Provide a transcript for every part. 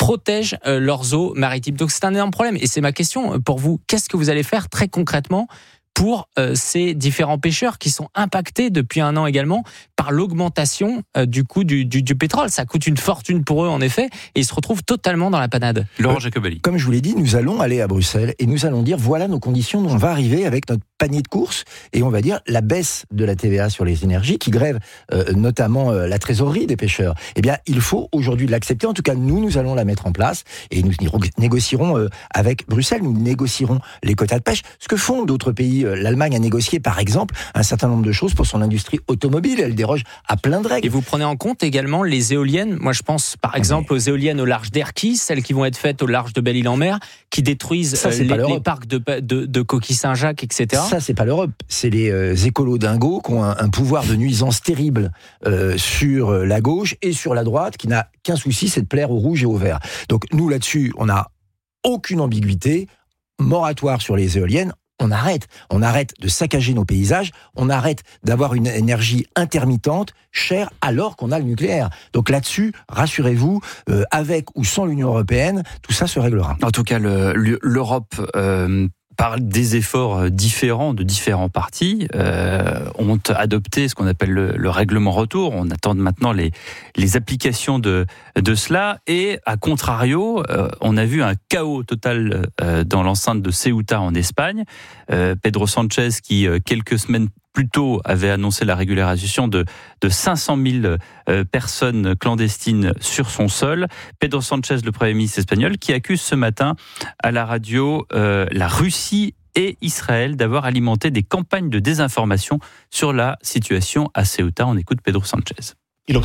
protègent leurs eaux maritimes. Donc c'est un énorme problème. Et c'est ma question pour vous. Qu'est-ce que vous allez faire très concrètement pour ces différents pêcheurs qui sont impactés depuis un an également par l'augmentation du coût du pétrole? Ça coûte une fortune pour eux en effet, et ils se retrouvent totalement dans la panade. Laurent Jacobelli. Comme je vous l'ai dit, nous allons aller à Bruxelles et nous allons dire voilà nos conditions dont on va arriver avec notre panier de courses, et on va dire la baisse de la TVA sur les énergies qui grève notamment la trésorerie des pêcheurs. Eh bien, il faut aujourd'hui l'accepter. En tout cas, nous allons la mettre en place et nous négocierons avec Bruxelles. Nous négocierons les quotas de pêche. Ce que font d'autres pays. L'Allemagne a négocié, par exemple, un certain nombre de choses pour son industrie automobile. Elle déroge à plein de règles. Et vous prenez en compte également les éoliennes. Moi, je pense par exemple aux éoliennes au large d'Erquy, celles qui vont être faites au large de Belle-Île-en-Mer, qui détruisent les parcs de Coquille-Saint-Jacques, etc. Ça, c'est pas l'Europe. C'est les écolos dingos qui ont un pouvoir de nuisance terrible sur la gauche et sur la droite, qui n'a qu'un souci, c'est de plaire aux rouges et aux verts. Donc nous, là-dessus, on n'a aucune ambiguïté. Moratoire sur les éoliennes. On arrête de saccager nos paysages, on arrête d'avoir une énergie intermittente, chère, alors qu'on a le nucléaire. Donc là-dessus, rassurez-vous, avec ou sans l'Union européenne, tout ça se réglera. En tout cas, l'Europe par des efforts différents de différents partis, ont adopté ce qu'on appelle le règlement retour. On attend maintenant les applications de cela. Et à contrario, on a vu un chaos total dans l'enceinte de Ceuta en Espagne. Pedro Sánchez qui, quelques semaines plus tôt, avait annoncé la régularisation de 500 000 personnes clandestines sur son sol. Pedro Sánchez, le Premier ministre espagnol, qui accuse ce matin à la radio la Russie et Israël d'avoir alimenté des campagnes de désinformation sur la situation à Ceuta. On écoute Pedro Sánchez.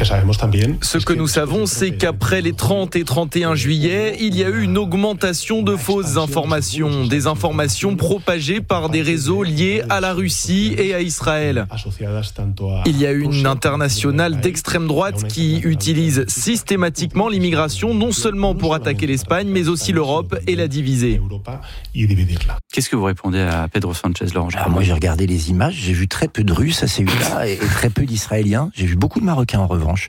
Ce que nous savons, c'est qu'après les 30 et 31 juillet, il y a eu une augmentation de fausses informations, des informations propagées par des réseaux liés à la Russie et à Israël. Il y a une internationale d'extrême droite qui utilise systématiquement l'immigration, non seulement pour attaquer l'Espagne, mais aussi l'Europe et la diviser. Qu'est-ce que vous répondez à Pedro Sánchez, Laurent? Moi, j'ai regardé les images, j'ai vu très peu de Russes à Ceuta et très peu d'Israéliens. J'ai vu beaucoup de Marocains, en revanche.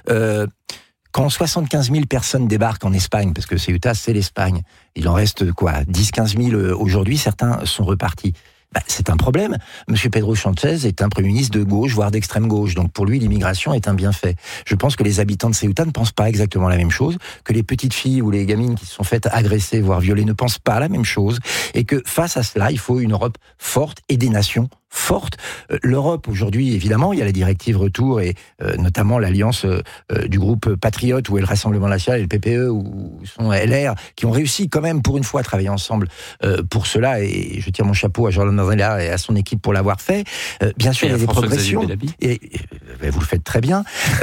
Quand 75 000 personnes débarquent en Espagne, parce que Ceuta, c'est l'Espagne, il en reste 10-15 000 aujourd'hui, certains sont repartis. C'est un problème. Monsieur Pedro Sánchez est un Premier ministre de gauche, voire d'extrême gauche. Donc pour lui, l'immigration est un bienfait. Je pense que les habitants de Ceuta ne pensent pas exactement la même chose, que les petites filles ou les gamines qui se sont faites agresser, voire violer, ne pensent pas la même chose, et que face à cela, il faut une Europe forte et des nations forte. L'Europe, aujourd'hui, évidemment, il y a la directive retour et notamment l'alliance du groupe Patriote, où est le Rassemblement National et le PPE, où sont LR, qui ont réussi quand même pour une fois à travailler ensemble pour cela, et je tire mon chapeau à Jordan Bardella et à son équipe pour l'avoir fait. Bien sûr, il y a des progressions, et vous le faites très bien,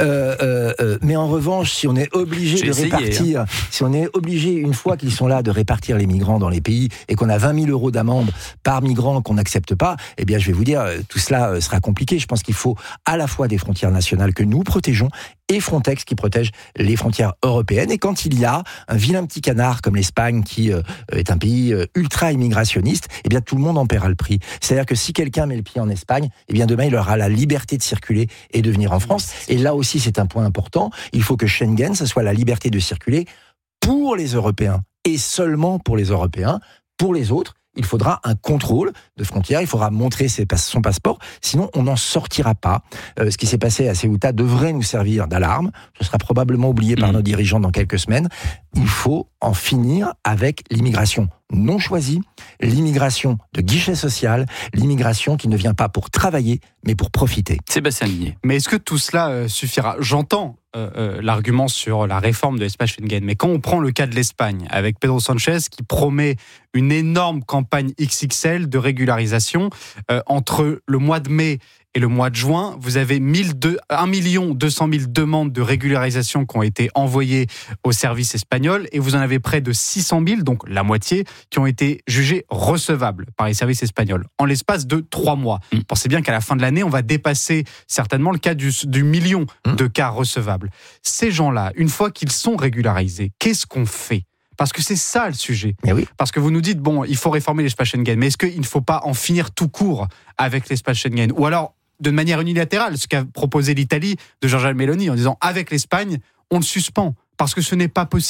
mais en revanche, si on est obligé de répartir, si on est obligé, une fois qu'ils sont là, de répartir les migrants dans les pays, et qu'on a 20 000 € d'amende par migrant qu'on n'accepte pas, eh bien, je vais vous dire, tout cela sera compliqué. Je pense qu'il faut à la fois des frontières nationales que nous protégeons et Frontex qui protège les frontières européennes. Et quand il y a un vilain petit canard comme l'Espagne qui est un pays ultra-immigrationniste, eh bien tout le monde en paiera le prix. C'est-à-dire que si quelqu'un met le pied en Espagne, eh bien demain il aura la liberté de circuler et de venir en France. Et là aussi c'est un point important. Il faut que Schengen, ce soit la liberté de circuler pour les Européens et seulement pour les Européens. Pour les autres, il faudra un contrôle de frontières, il faudra montrer son passeport, sinon on n'en sortira pas. Ce qui s'est passé à Ceuta devrait nous servir d'alarme, ce sera probablement oublié par nos dirigeants dans quelques semaines. Il faut en finir avec l'immigration non choisie, l'immigration de guichet social, l'immigration qui ne vient pas pour travailler, mais pour profiter. Sébastien Ligné. Mais est-ce que tout cela suffira ? J'entends l'argument sur la réforme de l'espace Schengen, mais quand on prend le cas de l'Espagne, avec Pedro Sánchez qui promet une énorme campagne XXL de régularisation, entre le mois de mai et le mois de juin, vous avez 1 200 000 demandes de régularisation qui ont été envoyées au service espagnol, et vous en avez près de 600 000, donc la moitié, qui ont été jugées recevables par les services espagnols, en l'espace de 3 mois. Pensez bien qu'à la fin de l'année, on va dépasser certainement le cas du million de cas recevables. Ces gens-là, une fois qu'ils sont régularisés, qu'est-ce qu'on fait ? Parce que c'est ça le sujet. Oui. Parce que vous nous dites, il faut réformer l'espace Schengen, mais est-ce qu'il ne faut pas en finir tout court avec l'espace Schengen ? Ou alors, de manière unilatérale, ce qu'a proposé l'Italie de Giorgia Meloni en disant, avec l'Espagne, on le suspend, parce que ce n'est pas possible.